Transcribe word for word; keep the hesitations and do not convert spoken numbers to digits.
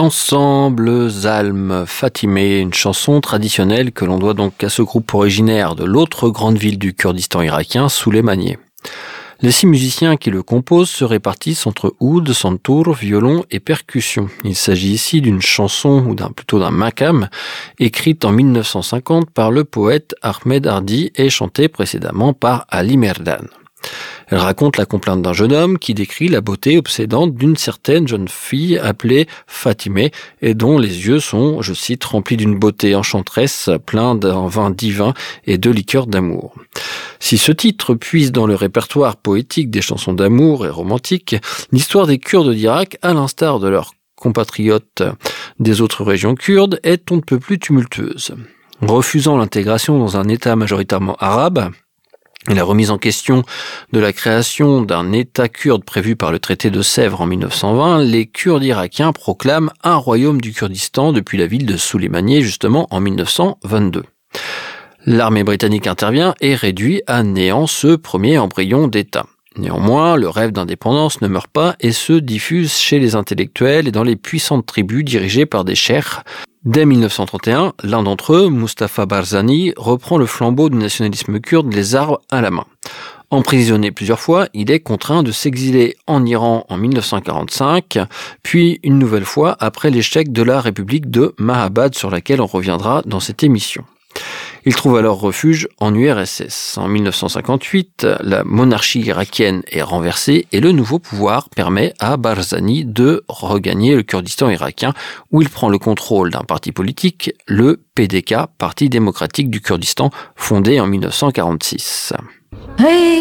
Ensemble, Zalm, Fatimé, une chanson traditionnelle que l'on doit donc à ce groupe originaire de l'autre grande ville du Kurdistan irakien, Souleymaniye. Les six musiciens qui le composent se répartissent entre oud, santour, violon et percussion. Il s'agit ici d'une chanson, ou d'un, plutôt d'un makam, écrite en mille neuf cent cinquante par le poète Ahmed Hardi et chantée précédemment par Ali Merdan. Elle raconte la complainte d'un jeune homme qui décrit la beauté obsédante d'une certaine jeune fille appelée Fatimé et dont les yeux sont, je cite, remplis d'une beauté enchanteresse, plein d'un vin divin et de liqueurs d'amour. Si ce titre puise dans le répertoire poétique des chansons d'amour et romantiques, l'histoire des Kurdes d'Irak, à l'instar de leurs compatriotes des autres régions kurdes, est on ne peut plus tumultueuse. Refusant l'intégration dans un État majoritairement arabe, et la remise en question de la création d'un État kurde prévu par le traité de Sèvres en mille neuf cent vingt, les Kurdes irakiens proclament un royaume du Kurdistan depuis la ville de Souleymaniye, justement en mille neuf cent vingt-deux. L'armée britannique intervient et réduit à néant ce premier embryon d'État. Néanmoins, le rêve d'indépendance ne meurt pas et se diffuse chez les intellectuels et dans les puissantes tribus dirigées par des cheikhs. Dès mille neuf cent trente et un, l'un d'entre eux, Mustafa Barzani, reprend le flambeau du nationalisme kurde, les armes à la main. Emprisonné plusieurs fois, il est contraint de s'exiler en Iran en mille neuf cent quarante-cinq, puis une nouvelle fois après l'échec de la République de Mahabad sur laquelle on reviendra dans cette émission. Il trouve alors refuge en U R S S. En mille neuf cent cinquante-huit, la monarchie irakienne est renversée et le nouveau pouvoir permet à Barzani de regagner le Kurdistan irakien où il prend le contrôle d'un parti politique, le P D K, Parti démocratique du Kurdistan, fondé en mille neuf cent quarante-six. Hey